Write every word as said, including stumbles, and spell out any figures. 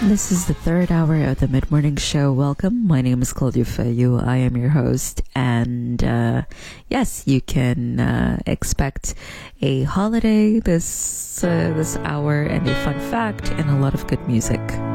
This is the third hour of the Mid-Morning Show. Welcome. My name is Claudia Feyu. I am your host. And uh, yes, you can uh, expect a holiday this uh, this hour and a fun fact and a lot of good music.